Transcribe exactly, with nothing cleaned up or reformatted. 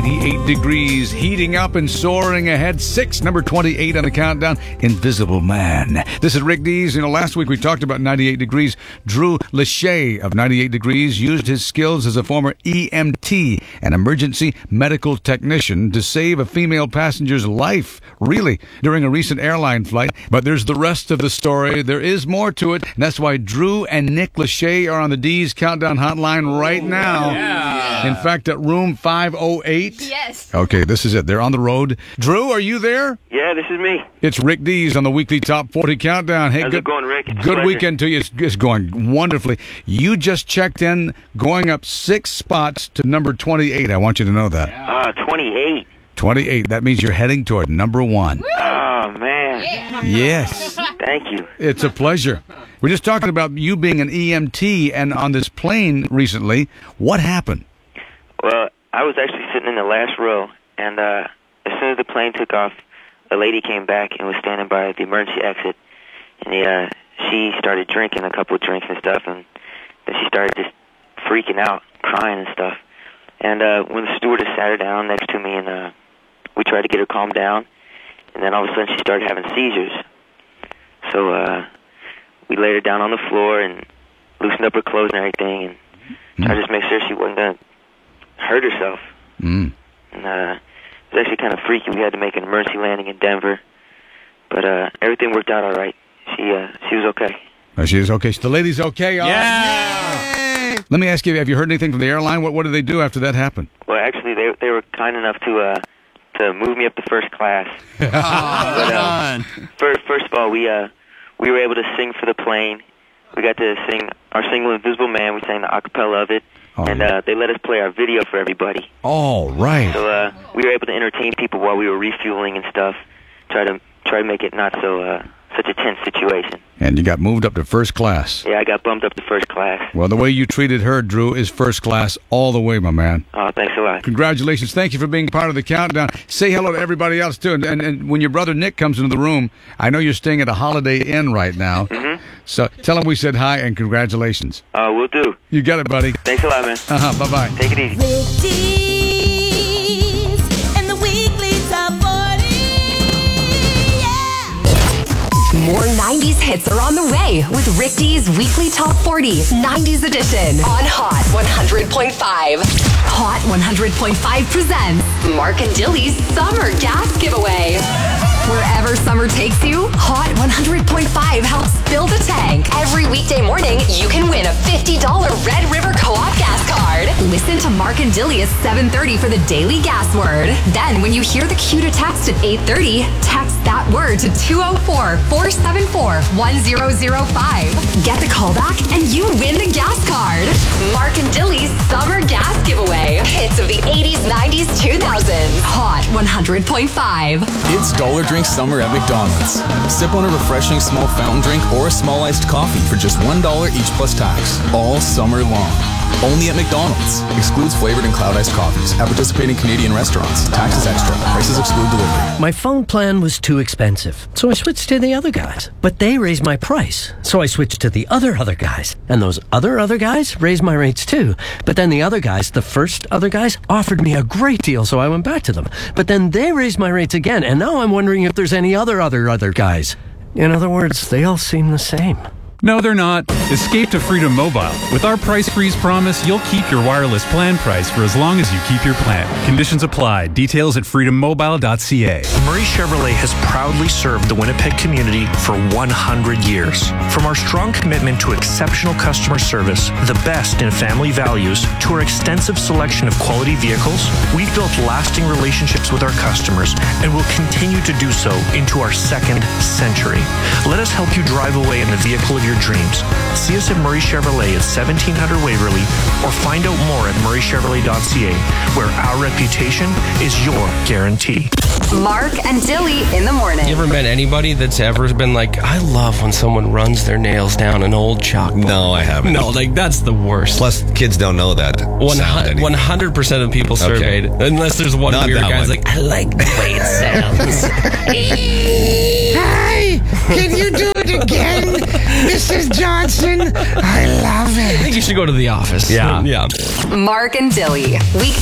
ninety-eight degrees, heating up and soaring ahead. Six, number twenty-eight on the countdown, Invisible Man. This is Rick Dees. You know, last week we talked about ninety-eight degrees. Drew Lachey of ninety-eight degrees used his skills as a former E M T, an emergency medical technician, to save a female passenger's life, really, during a recent airline flight. But there's the rest of the story. There is more to it, and that's why Drew and Nick Lachey are on the Dees Countdown Hotline right now. Yeah. In fact, at room five oh eight. Yes. Okay, this is it. They're on the road. Drew, are you there? Yeah, this is me. It's Rick Dees on the weekly Top forty Countdown. Hey, How's good, it going, Rick? It's a good pleasure. weekend to you. It's, it's going wonderfully. You just checked in, going up six spots to number twenty-eight. I want you to know that. Ah, uh, twenty-eight. twenty-eight. That means you're heading toward number one. Oh, man. Yeah. Yes. Thank you. It's a pleasure. We're just talking about you being an E M T, and on this plane recently, what happened? Well, I was actually sitting in the last row, and uh, as soon as the plane took off, a lady came back and was standing by the emergency exit, and the, uh, she started drinking a couple of drinks and stuff, and then she started just freaking out, crying and stuff. And uh, when the stewardess sat her down next to me, and uh, we tried to get her calmed down, and then all of a sudden she started having seizures. So uh, we laid her down on the floor and loosened up her clothes and everything, and Mm. tried to just make sure she wasn't going to hurt herself. Mm. And uh, it was actually kind of freaky. We had to make an emergency landing in Denver, but uh, everything worked out all right. She uh, she was okay. Oh, she's okay. The lady's okay. All right. Yeah. Let me ask you, have you heard anything from the airline? What, what did they do after that happened? Well, actually, they they were kind enough to uh, to move me up to first class. But, um, first, first of all, we uh, we were able to sing for the plane. We got to sing our single "Invisible Man." We sang the acapella of it, Oh, and yeah. uh, they let us play our video for everybody. All right. So uh, we were able to entertain people while we were refueling and stuff. Try to try to make it not so uh, such a tense situation. And you got moved up to first class. Yeah, I got bumped up to first class. Well, the way you treated her, Drew, is first class all the way, my man. Oh, thanks a lot. Congratulations. Thank you for being part of the countdown. Say hello to everybody else, too. And, and, and when your brother Nick comes into the room, I know you're staying at a Holiday Inn right now. Mm-hmm. So tell him we said hi and congratulations. Uh, we'll do. You got it, buddy. Thanks a lot, man. Uh-huh. Bye-bye. Take it easy. Rick Dees and the weekly Top forty. Yeah. More nineties hits are on the way with Rick Dees Weekly Top forty nineties Edition on Hot one hundred point five. Hot one hundred point five presents Mark and Dilly's Summer Gas Giveaway. Wherever summer takes you, Hot one hundred point five helps fill the tank. Every weekday morning, you can win a fifty dollars Red River Co-op gas card. Listen to Mark and Dilly at seven thirty for the daily gas word. Then, when you hear the cue to text at eight thirty, text that word to two oh four, four seven four, one oh oh five. Get the callback and you win the gas card. Mark and Dilly's Summer Gas Giveaway. Hits of the eighties, nineties, two thousands. Hot one hundred point five. It's Dollar Drink Summer at McDonald's. Sip on a refreshing small fountain drink or a small iced coffee for just one dollar each plus tax. All summer long. Only at McDonald's. Excludes flavored and cloud iced coffees at participating Canadian restaurants. Taxes extra. Prices exclude delivery. My phone plan was too expensive, so I switched to the other guys. But they raised my price, so I switched to the other other guys. And those other other guys raised my rates too. But then the other guys, the first other guys, offered me a great deal, so I went back to them. But then they raised my rates again, and now I'm wondering if there's any other other other guys. In other words, they all seem the same. No, they're not. Escape to Freedom Mobile. With our price freeze promise, you'll keep your wireless plan price for as long as you keep your plan. Conditions apply. Details at freedom mobile dot c a. Murray Chevrolet has proudly served the Winnipeg community for one hundred years. From our strong commitment to exceptional customer service, the best in family values, to our extensive selection of quality vehicles, we've built lasting relationships with our customers and will continue to do so into our second century. Let us help you drive away in the vehicle of your dreams. See us at Murray Chevrolet at seventeen hundred Waverly, or find out more at murray chevrolet dot c a, where our reputation is your guarantee. Mark and Dilly in the morning. You ever met anybody that's ever been like, I love when someone runs their nails down an old chalkboard? No, I haven't. No, like, that's the worst. Plus, kids don't know that sound anymore. one hundred percent of people surveyed, Okay. unless there's one Not weird that guy's one. like, I like the way it sounds. Hi, can you do it again, Missus Johnson? I love I it. think you should go to the office. Yeah. Yeah. Mark and Dilly. Week